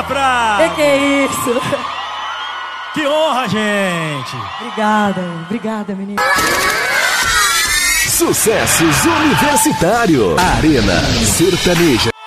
Prado! Que é isso? Que honra, gente! Obrigada, menina. Sucessos Universitário. Arena Sertaneja.